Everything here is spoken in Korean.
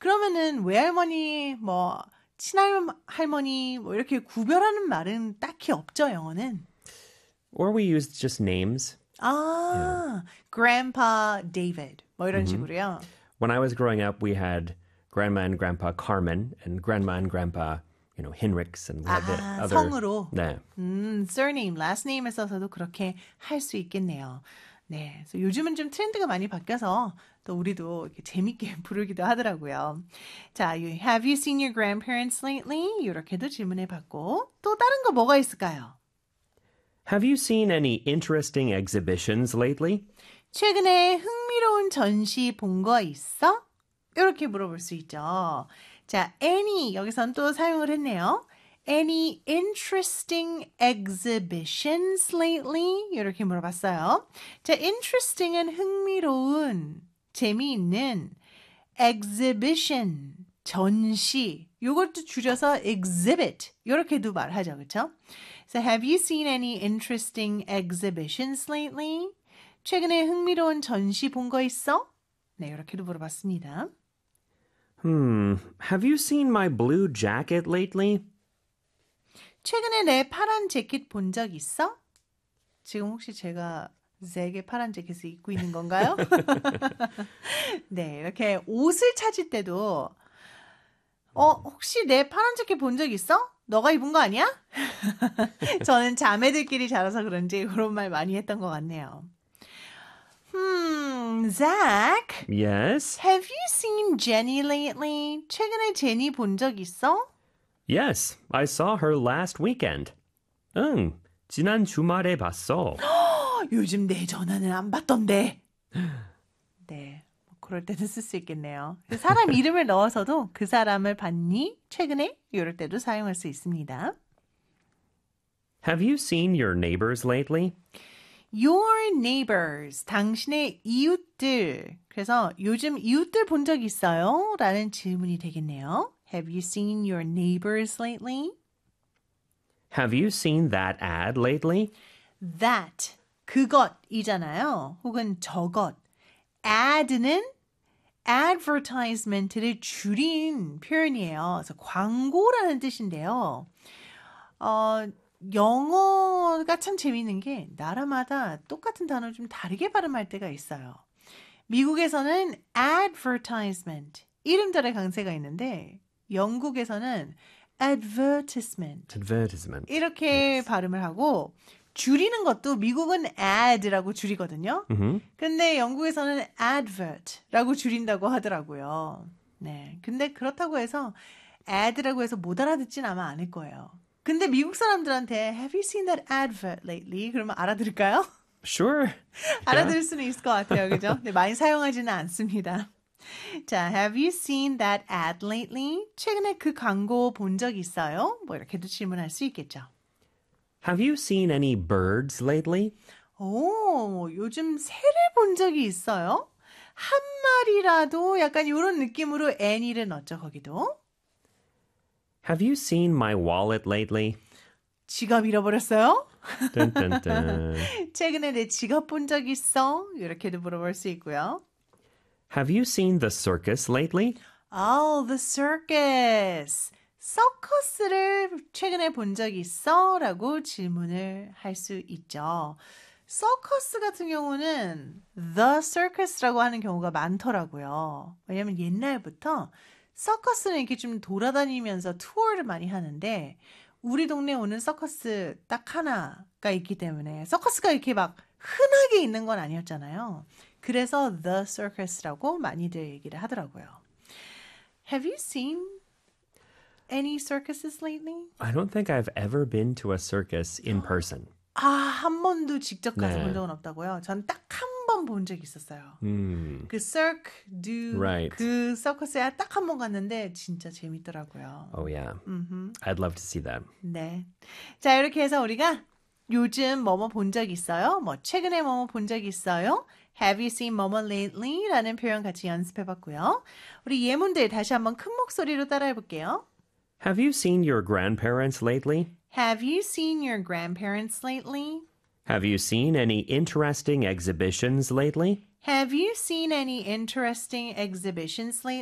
그러면은 외할머니, 뭐 친할머니 뭐 이렇게 구별하는 말은 딱히 없죠, 영어는. Or we use just names. Grandpa David 뭐 이런 식으로요. When I was growing up, we had Grandma and Grandpa Carmen and Grandma and Grandpa, Hinrichs and we had the other. 성으로. 네. surname, last name에 써서도 그렇게 할 수 있겠네요. 네, 그래서 요즘은 좀 트렌드가 많이 바뀌어서 또 우리도 이렇게 재밌게 부르기도 하더라고요. 자, have you seen your grandparents lately? 이렇게도 질문해 봤고 또 다른 거 뭐가 있을까요? Have you seen any interesting exhibitions lately? 최근에 흥미로운 전시 본 거 있어? 이렇게 물어볼 수 있죠. 자, any 여기선 또 사용을 했네요. Any interesting exhibitions lately? 이렇게 물어봤어요. 자, interesting은 흥미로운, 재미있는, exhibition, 전시. 이것도 줄여서 exhibit. 이렇게도 말하죠, 그렇죠? So, have you seen any interesting exhibitions lately? 최근에 흥미로운 전시 본 거 있어? 네, 이렇게도 물어봤습니다. Have you seen my blue jacket lately? 최근에 내 파란 재킷 본 적 있어? 지금 혹시 제가 3개 파란 재킷을 입고 있는 건가요? 네, 이렇게 옷을 찾을 때도 혹시 내 파란 재킷 본 적 있어? 너가 입은 거 아니야? 저는 자매들끼리 자라서 그런지 그런 말 많이 했던 것 같네요. Zach? Yes? Have you seen Jenny lately? 최근에 제니 본 적 있어? Yes, I saw her last weekend. 응, 지난 주말에 봤어. 요즘 내 전화는 안 받던데. 네, 그럴 때도 쓸 수 있겠네요. 사람 이름을 넣어서도 그 사람을 봤니? 최근에? 이럴 때도 사용할 수 있습니다. Have you seen your neighbors lately? Your neighbors, 당신의 이웃들. 그래서 요즘 이웃들 본 적 있어요? 라는 질문이 되겠네요. Have you seen your neighbors lately? Have you seen that ad lately? That, 그것이잖아요. 혹은 저것. Ad는 advertisement를 줄인 표현이에요. 그래서 광고라는 뜻인데요. 영어가 참 재미있는 게 나라마다 똑같은 단어를 좀 다르게 발음할 때가 있어요. 미국에서는 advertisement, 이름들의 강세가 있는데 영국에서는 advertisement, Advertisement. 이렇게 발음을 하고 줄이는 것도 미국은 ad라고 줄이거든요. 근데 영국에서는 advert라고 줄인다고 하더라고요. 네, 근데 그렇다고 해서 ad라고 해서 못 알아듣진 아마 않을 거예요. 근데 미국 사람들한테 Have you seen that advert lately? 그러면 알아들을까요? Sure. 알아들을 수는 있을 것 같아요. 그죠? 네, 많이 사용하지는 않습니다. 자, Have you seen that ad lately? 최근에 그 광고 본 적 있어요? 뭐 이렇게도 질문할 수 있겠죠. Have you seen any birds lately? 오, 요즘 새를 본 적이 있어요? 한 마리라도 약간 이런 느낌으로 any를 넣었죠, 거기도. Have you seen my wallet lately? 지갑 잃어버렸어요? Dun, dun, dun. 최근에 내 지갑 본 적 있어? 이렇게도 물어볼 수 있고요. Have you seen the circus lately? Oh, the circus. 서커스를 최근에 본 적 있어? 라고 질문을 할 수 있죠. 서커스 같은 경우는 the circus라고 하는 경우가 많더라고요. 왜냐면 옛날부터 서커스는 이렇게 좀 돌아다니면서 투어를 많이 하는데 우리 동네에 오는 서커스 딱 하나가 있기 때문에 서커스가 이렇게 막 흔하게 있는 건 아니었잖아요. 그래서 the circus라고 많이들 얘기를 하더라고요. Have you seen any circuses lately? I don't think I've ever been to a circus in person. 한 번도 직접 가서 네. 본 적은 없다고요? 전 딱 한 번 본 적 있었어요. 그 Cirque du Right. 그 서커스에 딱 한 번 갔는데 진짜 재밌더라고요. Oh, yeah. I'd love to see that. 네. 자, 이렇게 해서 우리가 요즘 뭐뭐 본 적 있어요? 뭐 최근에 뭐뭐 본 적 있어요? Have you seen 뭐뭐 lately? 라는 표현 같이 연습해 봤고요. 우리 예문들 다시 한번 큰 목소리로 따라해 볼게요. Have you seen your grandparents lately? Have you seen your grandparents lately? Have you seen any interesting exhibitions lately? Have you seen any interesting exhibitions lately?